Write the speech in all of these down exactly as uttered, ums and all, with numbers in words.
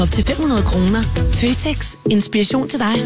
Op til fem hundrede kroner. Føtex. Inspiration til dig.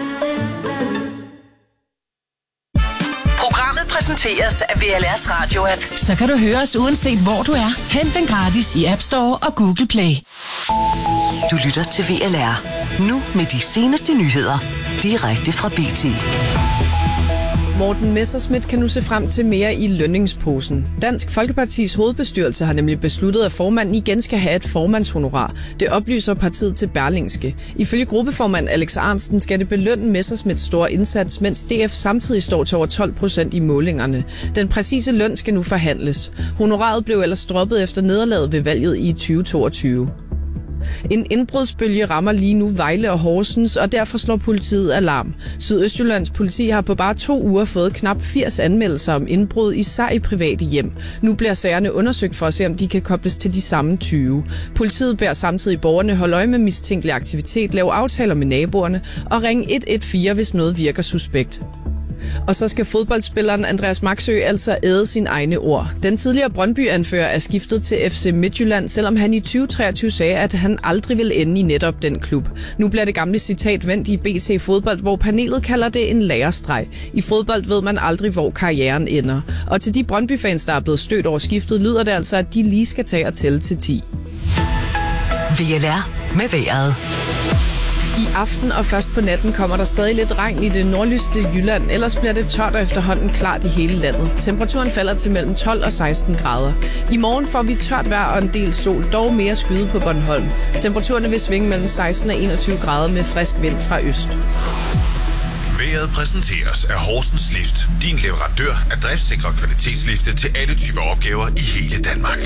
Programmet præsenteres af V L R's radio-app. Så kan du høre os uanset hvor du er. Hent den gratis i App Store og Google Play. Du lytter til V L R. Nu med de seneste nyheder. Direkte fra B T. Morten Messerschmidt kan nu se frem til mere i lønningsposen. Dansk Folkepartis hovedbestyrelse har nemlig besluttet, at formanden igen skal have et formandshonorar. Det oplyser partiet til Berlingske. Ifølge gruppeformand Alex Arnsten skal det belønne Messerschmidts store indsats, mens D F samtidig står til over tolv procent i målingerne. Den præcise løn skal nu forhandles. Honoraret blev ellers droppet efter nederlaget ved valget i tyve toogtyve. En indbrudsbølge rammer lige nu Vejle og Horsens, og derfor slår politiet alarm. Sydøstjyllands politi har på bare to uger fået knap firs anmeldelser om indbrud, især i private hjem. Nu bliver sagerne undersøgt for at se, om de kan kobles til de samme tyve. Politiet beder samtidig borgerne holde øje med mistænkelig aktivitet, lave aftaler med naboerne og ringe et et fire, hvis noget virker suspekt. Og så skal fodboldspilleren Andreas Maxø altså æde sine egne ord. Den tidligere Brøndby-anfører er skiftet til F C Midtjylland, selvom han i tyve treogtyve sagde, at han aldrig vil ende i netop den klub. Nu bliver det gamle citat vendt i B T Fodbold, hvor panelet kalder det en lærestreg. I fodbold ved man aldrig, hvor karrieren ender. Og til de Brøndby-fans, der er blevet stødt over skiftet, lyder det altså, at de lige skal tage og tælle til ti. V L R med vejret. I aften og først på natten kommer der stadig lidt regn i det nordligste Jylland, ellers bliver det tørt og efterhånden klart i hele landet. Temperaturen falder til mellem tolv og seksten grader. I morgen får vi tørt vejr og en del sol, dog mere skyde på Bornholm. Temperaturerne vil svinge mellem seksten og enogtyve grader med frisk vind fra øst. Vejret præsenteres af Horsens Lift. Din leverandør af driftsikre kvalitetslifte til alle typer opgaver i hele Danmark.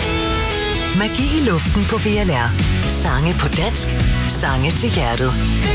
Magi i luften på V L R. Sange på dansk. Sange til hjertet.